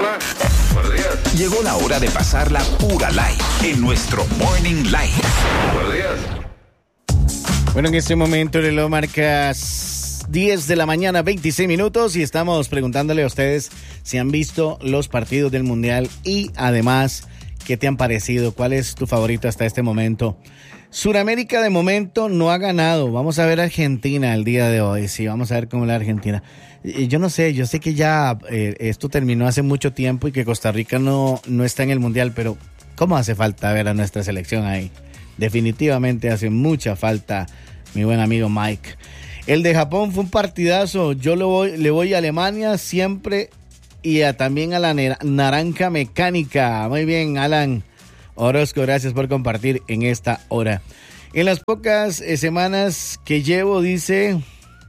Buenos días. Llegó la hora de pasar la pura light en nuestro Morning Light. Buenos días. Bueno, en este momento el reloj marca 10 de la mañana, 26 minutos, y estamos preguntándole a ustedes si han visto los partidos del Mundial y además, ¿qué te han parecido? ¿Cuál es tu favorito hasta este momento? Suramérica de momento no ha ganado. Vamos a ver a Argentina el día de hoy. Sí, vamos a ver cómo es la Argentina. Yo no sé, yo sé que ya esto terminó hace mucho tiempo y que Costa Rica no está en el Mundial, pero ¿cómo hace falta ver a nuestra selección ahí? Definitivamente hace mucha falta, mi buen amigo Mike. El de Japón fue un partidazo. Yo le voy a Alemania siempre y también a la naranja mecánica. Muy bien, Alan Orozco, gracias por compartir en esta hora. En las pocas semanas que llevo, dice...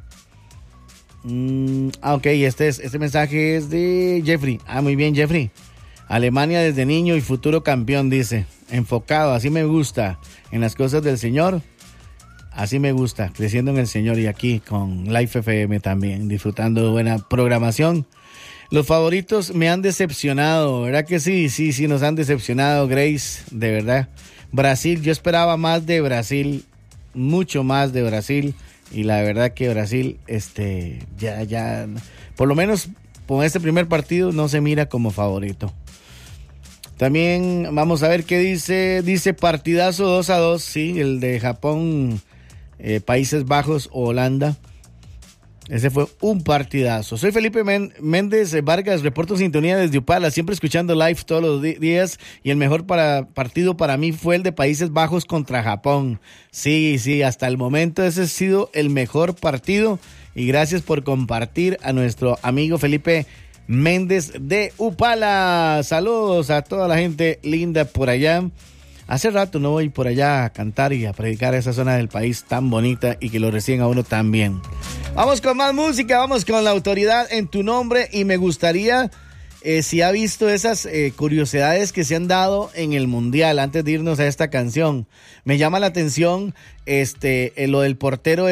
ok, este mensaje es de Jeffrey. Muy bien, Jeffrey. Alemania desde niño y futuro campeón, dice. Enfocado, así me gusta. En las cosas del Señor, así me gusta. Creciendo en el Señor y aquí con Life FM también. Disfrutando de buena programación. Los favoritos me han decepcionado, ¿verdad que sí? Sí, nos han decepcionado, Grace, de verdad. Brasil, yo esperaba más de Brasil, mucho más de Brasil, y la verdad que Brasil, ya, por lo menos con este primer partido no se mira como favorito. También vamos a ver qué dice partidazo 2-2, sí, el de Japón, Países Bajos, Holanda. Ese fue un partidazo. Soy Felipe Méndez Vargas, reporto sintonía desde Upala, siempre escuchando live todos los días, y el mejor partido para mí fue el de Países Bajos contra Japón. Sí, hasta el momento ese ha sido el mejor partido, y gracias por compartir a nuestro amigo Felipe Méndez de Upala. Saludos a toda la gente linda por allá. Hace rato no voy por allá a cantar y a predicar a esa zona del país tan bonita y que lo reciben a uno tan bien. Vamos con más música, vamos con La Autoridad en tu nombre, y me gustaría, si ha visto esas curiosidades que se han dado en el Mundial, antes de irnos a esta canción. Me llama la atención lo del portero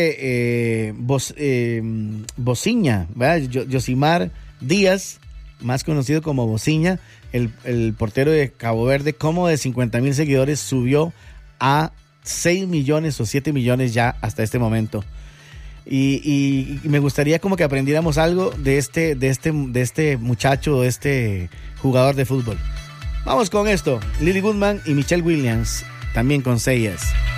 Bociña, ¿verdad? Yosimar Díaz, más conocido como Bociña, el portero de Cabo Verde, como de 50,000 seguidores subió a 6 millones o 7 millones ya hasta este momento. Y me gustaría como que aprendiéramos algo de este muchacho, de este jugador de fútbol. Vamos con esto, Lily Goodman y Michelle Williams, también con Say Yes.